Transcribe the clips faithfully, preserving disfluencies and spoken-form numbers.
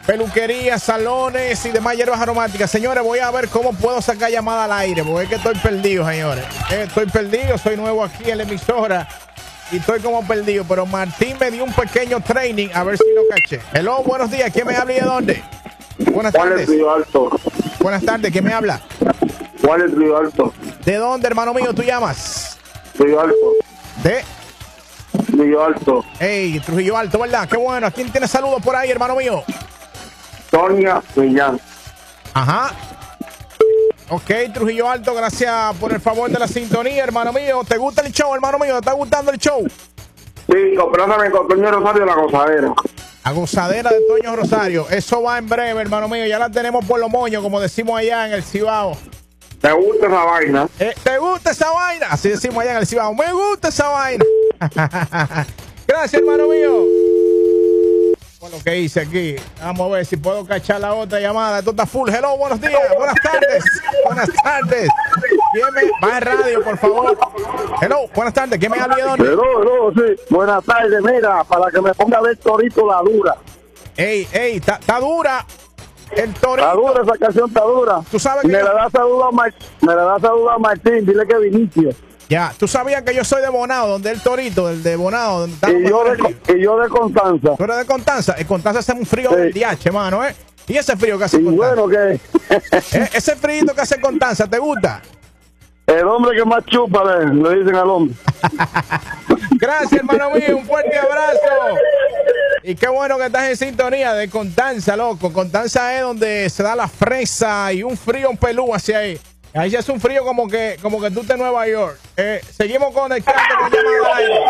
peluquerías, salones y demás hierbas aromáticas. Señores, voy a ver cómo puedo sacar llamada al aire, porque es que estoy perdido, señores. Eh, estoy perdido, soy nuevo aquí en la emisora y estoy como perdido, pero Martín me dio un pequeño training, a ver si lo caché. Hello, buenos días, ¿quién me habla y de dónde? Buenas tardes. Río Alto. Buenas tardes, ¿quién me habla? ¿Cuál es Río Alto? ¿De dónde, hermano mío, tú llamas? Río Alto. ¿De? Río Alto. Hey, Trujillo Alto, ¿verdad? Qué bueno. ¿A quién tiene saludos por ahí, hermano mío? Sonia Millán. Ajá. Ok, Trujillo Alto, gracias por el favor de la sintonía, hermano mío. ¿Te gusta el show, hermano mío? ¿Te está gustando el show? Sí, comprásame con Toño Rosario la gozadera. La gozadera de Toño Rosario. Eso va en breve, hermano mío. Ya la tenemos por los moños, como decimos allá en el Cibao. ¿Te gusta esa vaina? Eh, ¿Te gusta esa vaina? Así decimos allá en el Cibao. Me gusta esa vaina. Gracias, hermano mío. Por lo que hice aquí. Vamos a ver si puedo cachar la otra llamada. Esto está full. Hello, buenos días. Buenas tardes. Buenas tardes. ¿Quién me... Va en radio, por favor. Hello, buenas tardes. ¿Quién me habla de dónde? Hello, hello, sí. Buenas tardes, mira, para que me ponga a ver Torito la dura. Ey, ey, está dura. El Torito. Está dura, esa canción está dura. Tú sabes que me, yo... la da saludo a Mar... me la da saludo a Martín, dile que Vinicio. Ya, tú sabías que yo soy de Bonao, donde el Torito, el de Bonao. Donde está y, yo de, y yo de Constanza. ¿Tú eres de Constanza? En Constanza hace un frío sí. del D H, mano, ¿eh? ¿Y ese frío que hace y Constanza? Bueno, ¿qué? ¿Eh? Ese frío que hace Constanza, ¿te gusta? El hombre que más chupa, le, le dicen al hombre. Gracias, hermano mío, un fuerte abrazo. Y qué bueno que estás en sintonía de Constanza, loco. Constanza es donde se da la fresa y un frío, un pelú hacia ahí. Ahí ya es un frío como que como que tú estás en Nueva York. Eh, seguimos conectando con llamada al aire.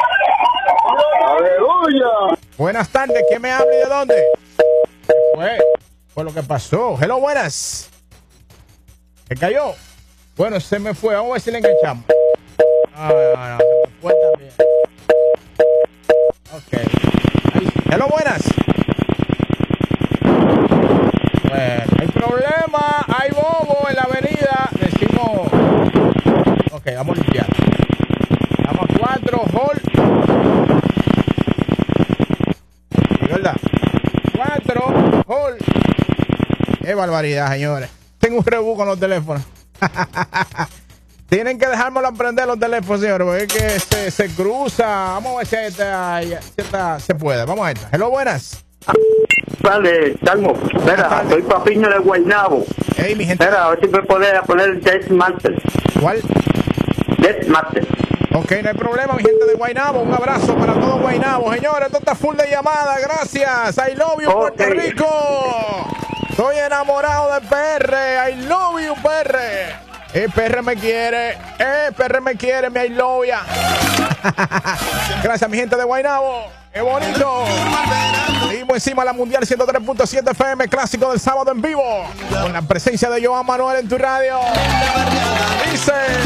¡Aleluya! Buenas tardes, ¿quién me habla y de dónde? Fue, fue lo que pasó. Hello, buenas. ¿Se cayó? Bueno, se me fue. Vamos a ver si le enganchamos. No, no, no. Se me fue también. Ok. Ahí. Hello, buenas. Bueno, hay problema. Hay bobo en la avenida. Decimos. Ok, vamos a limpiar. Vamos a cuatro. Hold. ¿Verdad? Cuatro. Hold. Qué barbaridad, señores. Tengo un rebú con los teléfonos. Tienen que dejármelo aprender los teléfonos, señores, porque es que se, se cruza. Vamos a ver si esta, si esta se puede. Vamos a esta. Hello, buenas. Dale, Talmo. Mira, soy Papiño de Guaynabo. Hey, mi gente. Mira, a ver si me puedes poner Death Master. ¿Cuál? Death Master. Ok, no hay problema, mi gente de Guaynabo. Un abrazo para todos Guaynabo. Señores, esto está full de llamadas. Gracias. I love you, okay. Puerto Rico. Estoy enamorado de P R. I love you, P R. El P R me quiere. El P R me quiere, mi I love ya. Gracias, mi gente de Guaynabo. ¡Qué bonito! Seguimos encima de la Mundial ciento tres punto siete F M, clásico del sábado en vivo. Con la presencia de Joan Manuel en tu radio. Dice...